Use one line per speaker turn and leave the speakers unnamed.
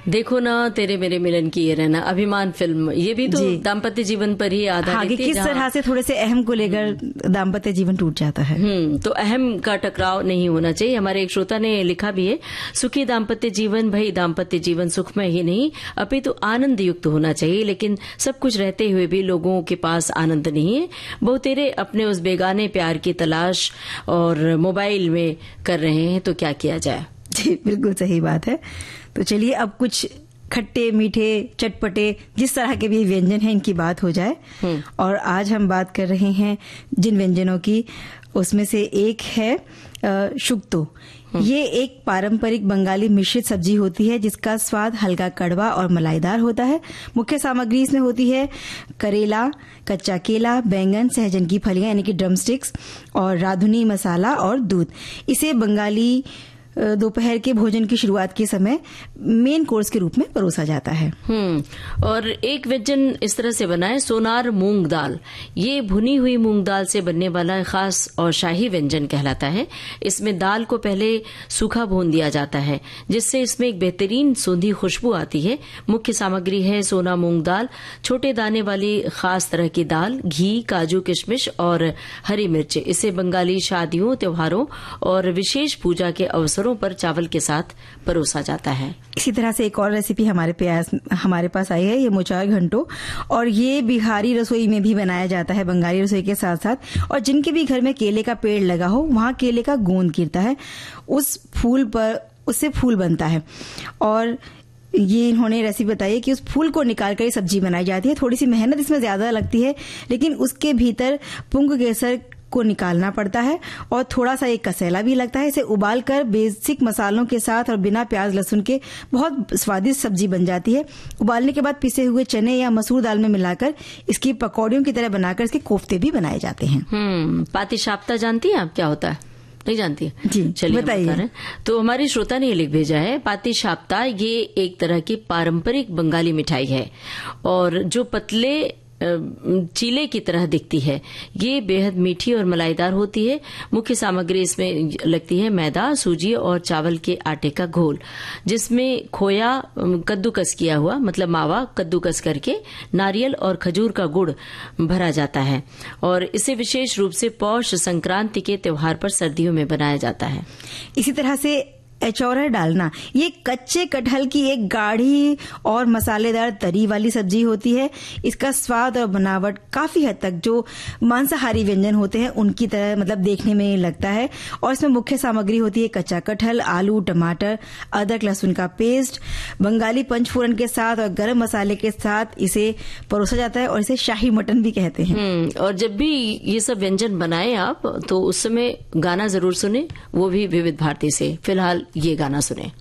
देखो ना तेरे मेरे मिलन की ये रहना, अभिमान फिल्म, ये भी तो दाम्पत्य जीवन पर ही आधारित है।
किस तरह से थोड़े से अहम को लेकर दाम्पत्य जीवन टूट जाता है।
तो अहम का टकराव नहीं होना चाहिए। हमारे एक श्रोता ने लिखा भी है, सुखी दाम्पत्य जीवन, भाई दाम्पत्य जीवन सुखमय ही नहीं अपितु आनंद युक्त होना चाहिए। लेकिन सब कुछ रहते हुए भी लोगों के पास आनंद नहीं है। बहुतेरे अपने उस बेगाने प्यार की तलाश और मोबाइल में कर रहे हैं, तो क्या किया जाए।
जी बिल्कुल सही बात है। तो चलिए अब कुछ खट्टे मीठे चटपटे जिस तरह के भी व्यंजन हैं इनकी बात हो जाए। और आज हम बात कर रहे हैं जिन व्यंजनों की, उसमें से एक है शुक्तो। ये एक पारंपरिक बंगाली मिश्रित सब्जी होती है जिसका स्वाद हल्का कड़वा और मलाईदार होता है। मुख्य सामग्री इसमें होती है करेला, कच्चा केला, बैंगन, सहजन की फलियां यानी कि ड्रम स्टिक्स और राधुनी मसाला और दूध। इसे बंगाली दोपहर के भोजन की शुरुआत के समय मेन कोर्स के रूप में परोसा जाता है।
और एक व्यंजन इस तरह से बना है सोनार मूंग दाल। ये भुनी हुई मूंग दाल से बनने वाला खास और शाही व्यंजन कहलाता है। इसमें दाल को पहले सूखा भून दिया जाता है जिससे इसमें एक बेहतरीन सूंधी खुशबू आती है। मुख्य सामग्री है सोना मूंग दाल, छोटे दाने वाली खास तरह की दाल, घी, काजू, किशमिश और हरी मिर्च। इसे बंगाली शादियों, त्योहारों और विशेष पूजा के अवसरों पर चावल के साथ परोसा जाता है।
इसी तरह से एक और रेसिपी हमारे पास आई है, ये मोचार घंटो, और ये बिहारी रसोई में भी बनाया जाता है बंगाली रसोई के साथ साथ। और जिनके भी घर में केले का पेड़ लगा हो वहां केले का गोंद गिरता है, उससे फूल बनता है। और ये इन्होंने रेसिपी बताई है कि उस फूल को निकालकर ये सब्जी बनाई जाती है। थोड़ी सी मेहनत इसमें ज्यादा लगती है लेकिन उसके भीतर पुंग केसर को निकालना पड़ता है और थोड़ा सा एक कसेला भी लगता है। इसे उबालकर बेसिक मसालों के साथ और बिना प्याज लहसुन के बहुत स्वादिष्ट सब्जी बन जाती है। उबालने के बाद पिसे हुए चने या मसूर दाल में मिलाकर इसकी पकौड़ियों की तरह बनाकर इसके कोफ्ते भी बनाए जाते हैं।
पातिशाप्ता जानती हैं आप क्या होता है? नहीं जानती है?
जी
चलिए
बताइए।
तो हमारी श्रोता ने ये लिख भेजा है, पातिशाप्ता ये एक तरह की पारंपरिक बंगाली मिठाई है और जो पतले चीले की तरह दिखती है। ये बेहद मीठी और मलाईदार होती है। मुख्य सामग्री इसमें लगती है मैदा, सूजी और चावल के आटे का घोल, जिसमें खोया कद्दूकस किया हुआ, मतलब मावा कद्दूकस करके, नारियल और खजूर का गुड़ भरा जाता है। और इसे विशेष रूप से पौष संक्रांति के त्योहार पर सर्दियों में बनाया जाता है।
इसी तरह से एचौरा डालना, ये कच्चे कटहल की एक गाढ़ी और मसालेदार तरी वाली सब्जी होती है। इसका स्वाद और बनावट काफी हद तक जो मांसाहारी व्यंजन होते हैं उनकी तरह मतलब देखने में लगता है। और इसमें मुख्य सामग्री होती है कच्चा कटहल, आलू, टमाटर, अदरक लहसुन का पेस्ट। बंगाली पंचफोरन के साथ और गरम मसाले के साथ इसे परोसा जाता है और इसे शाही मटन भी कहते हैं।
और जब भी ये सब व्यंजन बनाए आप तो उस समय गाना जरूर सुने, वो भी विविध भारती से। फिलहाल ये गाना सुने।